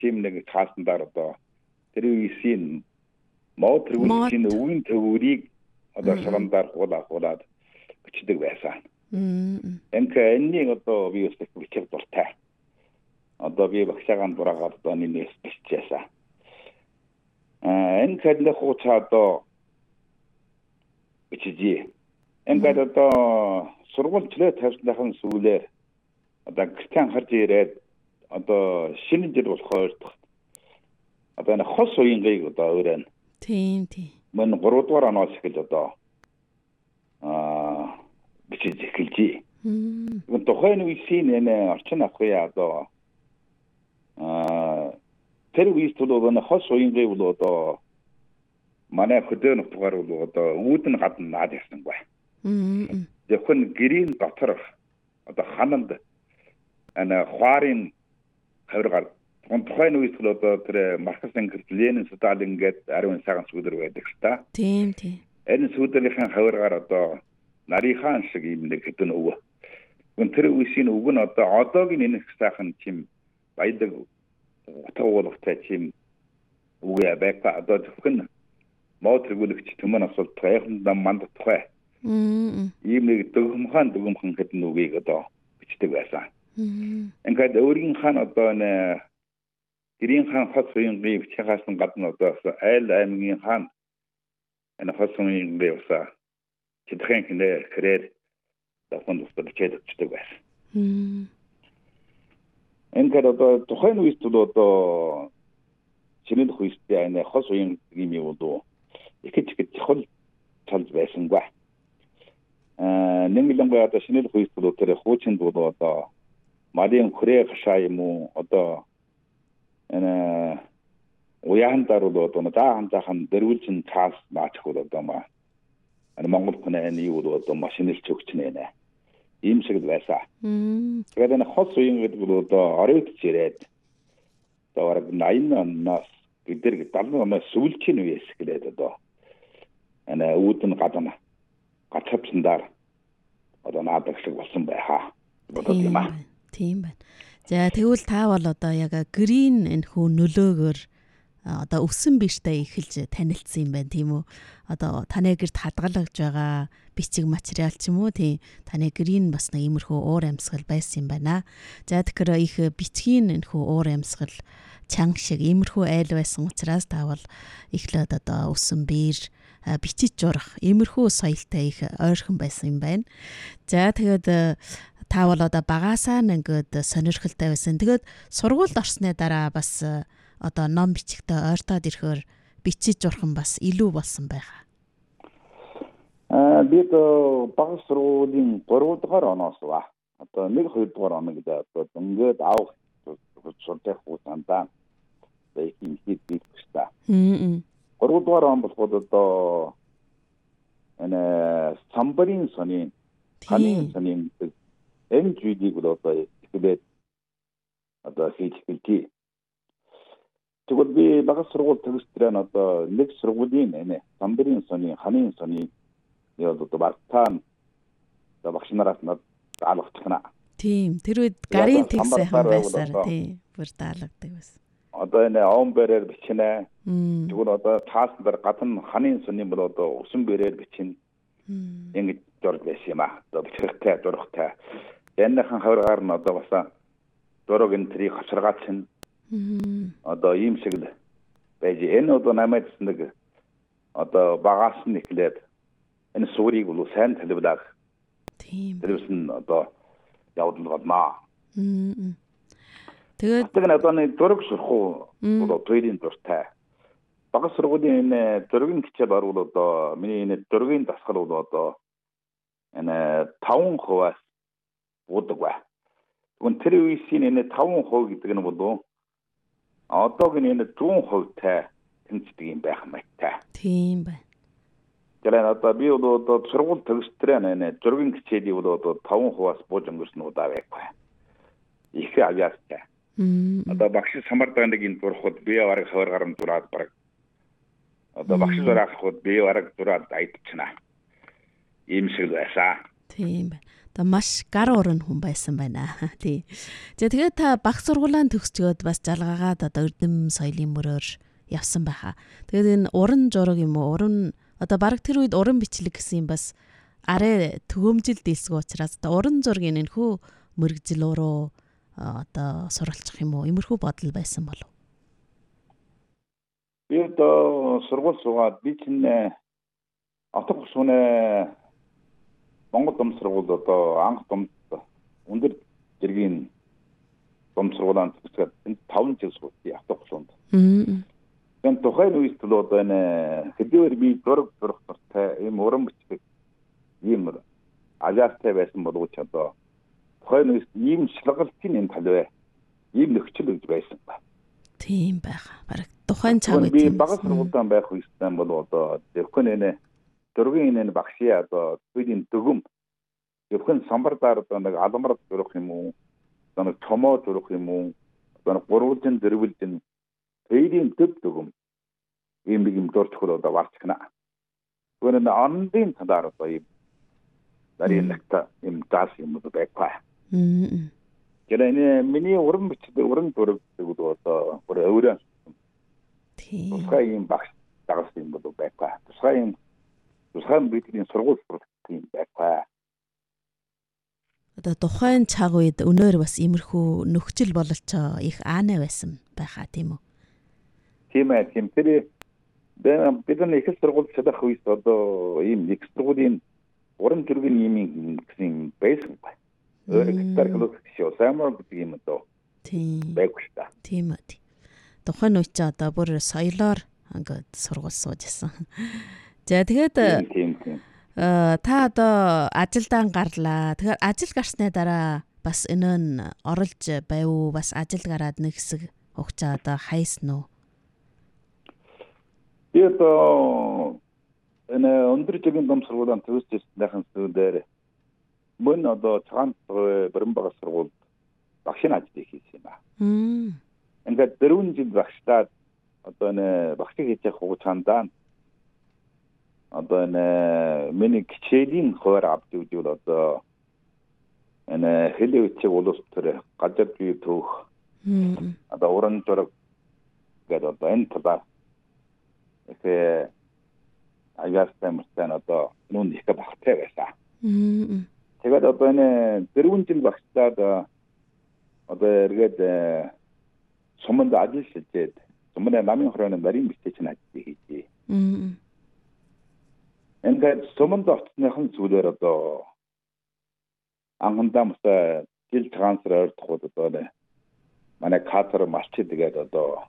тийм нэг цаасандаар одоо тэр үеийн мод тэргүүлийн өвгийн төвөрийг одоо шаламдаар хуулаад бичдэг байсан. Энэний одоо би өсөх бичих дуртай. Одоо би багшаагаан дураагаад одоо нэг биччихсэн. Энэ кэднэ хуучаа одоо бичижээ. Ингээд одоо сургуульчлээ тавьсныхан сүүлээр одоо гэртэн харж ирээд одоо шинэ жил болохоор одоо энэ хос уянгийг одоо өөрөө тийм мөн 3 дугаар оноос эхэлж одоо бичиж эхэлжээ. Тухайн үеийн энэ орчин ахуйа одоо тэр үеийн төлөв энэ хос уянгийг бол одоо манай хөдөө нутгаар бол одоо үүдэн гадна наад ясан бай. Зөвхөн гэрийн дотор одоо хананд ана хуарын хавиргаар тухайн үед л одоо тэр Маркс Энгельс, Ленин, Сталин гээд ариун цагаан сүлэр байдаг л та. Тийм. Энэ сүлэрийн хавиргаар одоо нарийнхаан шиг юм нэг хэдэн өвөө. Тэр үеийн өв нь одоо одоогийн энэ сайхан чим баядаг утгуулгатай чим үгүй байга одоо зөвхөн мод регулэгч төмөн асуулт гайханд манд тухай. Ийм нэг дөгмхан хэдэн үгийг одоо бичдэг байсан. Ингээд өөрийн хаан одоо нэ гэрийн хаан хос уянгийн бичгээс гадна одоо айл аймгийн хаан энэ хос уянгийн уусаа чидхэн хинэ хэрээр давханд устдад бичдэг байсан. Ингээд одоо тухайн үед л одоо шинэ хүйстэй энэ хос уянгийн юм уу их чухал тал байсангүй. Нэмэлэнгүй одоо шинэ хүйстэй тэр хуучин дуу одоо Марийн хүрээ гашаа юм уу одоо энэ уяандар бол одоо даахын дэрвүүлчин цаас наачих бол одоо маа Монгол хүнээ юу одоо машинэлч өгч нэ. Ийм шиг байсан. Тэгээд энэ хос уян гэдэг бол одоо оройдч ирээд одоо 80 оноос бид 70 оноос сүүлчийн үеэс гэлээд одоо энэ үүдэн гадна гацавчсандар одоо наадаг шиг болсон байхаа. Тийм байна. За тэгвэл та бол одоо яг грин энэхүү нөлөөгөөр одоо өссөн биштэй эхэлж танилцсан юм байна тийм үү? Одоо таны гэрт хадгалж байгаа бичиг материал ч юм уу тийм таны грин бас нэг иймэрхүү уур амьсгал байсан юм байна. За тэгэхээр их бичгийн энэхүү уур амьсгал чанга шиг иймэрхүү айл байсан учраас та бол эхлээд одоо өссөн биер бичиж журах иймэрхүү соёлтой их ойрхон байсан юм байна. За тэгээд та бол одоо багаасаа ингээд сонирхолтой байсан. Тэгээд сургуульд орсны дараа бас одоо ном бичигтэй ойртоод ирэхээр бичиж журхан бас илүү болсон байгаа. Бид баг сургуулийн 3 дугаар оноос ба одоо 1-2 дугаар оног гэдэг одоо ингээд авах суртах хугацаанд ийм хийдэг та. 3 дугаар он болоход одоо энэ самбарын сони ханийн сони энэ зүйлийг бол одоо ихлээд одоо хийж эхэлжээ. Тэгвэл би баг сургууль төгсдрэн одоо нэг сургуулийн энэ самбарын сони ханийн сони яг одоо багтаан одоо багш нараас над даалгацгана. Тийм тэр үед гарын тэг сайхан байсаар тийм бүр даалгадаг байсан. Одоо энэ он бэрээр бичнэ. Тэгвэл одоо таасан дээр гадна ханийн сони бол одоо усан бэрээр бичнэ. Ингэж дурд байсан юм аа. Одоо бичрэхтэй дурхтай. Яннахан хавргаар нь одоо бас дураг энэ трийг хавчрагаач нь одоо ийм шиг л байж энэ одоо намайд нэг одоо багаас нь эхлээд энэ суурийг бол сайн талбайлах. Тийм. Тэрсэн одоо явдал болноо. Тэгээд одоо нэг дураг сурах уу хоёрын дуртай. Баг сургуулийн энэ дургийн хичээл орвол одоо миний энэ дургийн дасгал бол одоо энэ 5% уудаг бай. Тэгвэл тэр үеийн энэ 5% гэдэг нь бол одоогийн энэ 100% тай тэнцдэг юм байх мэт. Тийм байна. Тэрэн одоо би бол одоо сургууль төгсдрэн энэ дургийн хичээлийг бол одоо 5%-аас бууж өнгөрсөн удаа байхгүй. Их авьяастай. Одоо багш самардаг нэг энэ дурхад би бараг хавар дураад бараг одоо багш дурахад би бараг дураад айдчихна. Ийм шиг байсан. Тийм байна. Одоо маш гар уран хүн байсан байна. Тий. За тэгээд та багц сургуулаа төгсчөөд бас жалгаагаад одоо эрдэм соёлын мөрөөр явсан байхаа. Тэгээд энэ уран зураг юм уу? Одоо баг тэр үед уран бичлэг гэсэн юм бас арай төгөөмжил дийлсгүй учраас одоо уран зургийн энэхүү мөргөжил руу одоо суралцах юм уу? Иймэрхүү бодол байсан болов? Би одоо сургууль суугаад би чинь отго сууны Монгол дом сургууль одоо анх дом өндөр зэргийн дом сургуулиуд төгсгээд 5 жил суусан отго суунд. Тэгээд тухайн үед л одоо энэ хэдийгээр би зураг зурх туртай ийм уран бичлэг ийм ажаартай байсан боловч одоо тухайн үед ийм шалгалтын энэ талвэ ийм нөхцөл гэж байсан ба. Тийм байгаа. Бараг тухайн цаг үед би бага сургуультай байх үедээ бол одоо зөвхөн энэ дөрвийн энэ багшийн одоо түүний дөгөм зөвхөн самбардаар одоо нэг алмар зурх юм уу одоо нэг томоо зурх юм уу одоо нэг гурвалжин дөрвөлжин тэрийн төв дөгөм ийм дурчхол одоо варчгна. Гүн энэ андын талаар одоо ийм дарийн нэгт ийм даас юм уу байпаа. Гэрэний миний уран бичлэг уран зураг одоо өөрөө тусгай ийм багш дагас юм бол байпаа. Тусгай бидний сургууль сургалтын байпаа. Одоо тухайн цаг үед өнөөр бас иймэрхүү нөхцөл бололч их аанаа байсан байхаа тийм үү? Тийм ээ. Тэр бидний их сургууль чадах үед одоо ийм их сургуулийн уран зургийн юм гэсэн байсан бай. Өөрөө гитар клуб шүү. Самар гэдэг юм доо. Тийм. Байггүй шүү. Тийм үү. Тухайн үед ч одоо бүр соёлоор ингээд сургууль сууж исэн. За тэгээд та одоо ажилдаа гарлаа. Тэгэхээр ажил гарсны дараа бас энэ нь оролж байв уу? Бас ажил гараад нэг хэсэг хугацаа одоо хайсан уу? Би одоо энэ өндөр жигийн дом сургуулийн төгсөжсэн зүйлээр мөн одоо цагаан баримт бага сургуульд багшийн ажлыг хийсэн юм аа. Ингээд 4 жил багшлаад одоо энэ багшиг хийж явах хугацаанд одоо энэ миний хичээлийн хуваар авч үзвэл одоо энэ хэлний үчиг улс төр гадаад бие төөх одоо уран зураг гэдэг одоо энэ талаар ихэ аяастай мөртэн одоо нүн их багтай байсан. Тэгээд одоо энэ 4 жил багшлаад одоо эргээд суманд ажил шилжээд сумын намын хорооны нарийн бичээч ажил хийжээ. Ингээд суманд очсныхан зүйлээр одоо анхандаа мөсө жил трансфер ордоход одоо манай катар малчид тэгээд одоо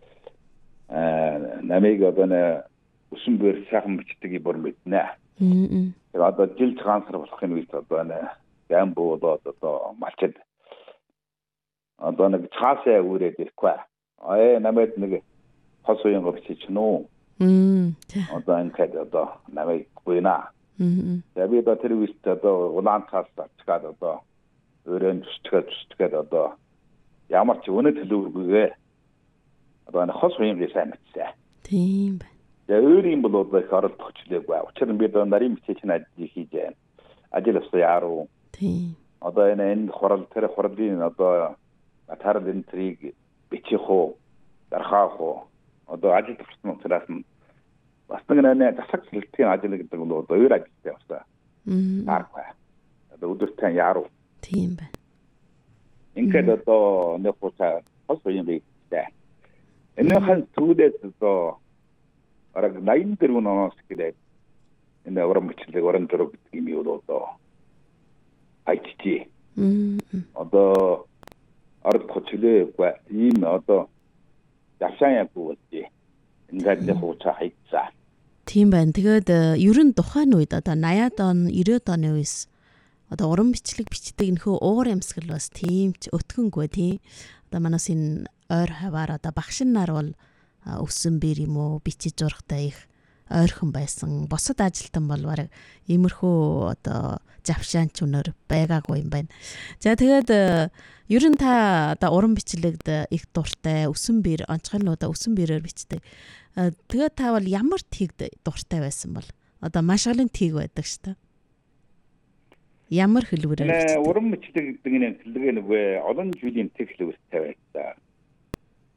намыг одоо өсөн бэр сайхан бичдэг юм мэднэ. Тэгээд одоо жил трансфер болохын үед одоо гамбо одоо малчид одоо нэг цаасаа үрээд ирэхгүй. Намайг нэг хос уян бичиж нөө. Одоо ингээд одоо намайг гуйна. Тэгээд би одоо тэр үед одоо улаантаас цацгаад одоо өрөөнд зүсгээд одоо ямар ч өнө төлөвлөгөөгээ одоо хос уян сайн мэдсэн. Тийм байна. Тэгээд өөрийн бол одоо их оролдох хүчлээгүй. Учир нь би одоо нарийн бичээч ажил хийж байна. Ажил өсөө яруу. Тийм. Одоо энэ тэр хурлын одоо атар энтриг бичих уу, дарахах уу. Одоо ажил төвчсөн учраас бас нэг засаг хэлтгийн ажил гэдэг нь одоо өөр ажилтай байна. Тааргүй. Одоо өдөртөө яруу. Тийм байна. Ингээд одоо нэг хуцаа хос уян бийтэй. Энэ хан зүйлээс одоо араг 84 оноос гэдэг энэ уран бичлэг уран зураг гэдэг юм уу одоо айтчи. Одоо ард хөчлөөгүй ийм одоо явсан яггүй үү. Ингээд нэг хуцаа хайцаа. Тийм байна. Тэгээд ер нь тухайн үед одоо 80-аад он 90-аад оны үеэс одоо уран бичлэг бичдэг нөхөө уур амьсгал бас тийм ч өтгөнгүй тийм. Одоо манаас энэ ойр хаваар одоо багшин нар бол өссөн бэр юм уу бичиж зурхтай их ойрхон байсан. Босод ажилтан бол бараг иймэрхүү одоо завшаанч өнөр байгаагүй юм байна. За тэгээд ер нь та одоо уран бичлэгд их дуртай өсөн бэр онцгойлнуудаа өсөн бэрээр бичдэг. Тэгээд та бол ямар тийг дуртай байсан бол одоо маш олон тийг байдаг шүү дээ. Ямар хэлбэрээр? Уран мөчлөг гэдэг нь хэллэгээ нөгөө олон жилийн технологитой байсан.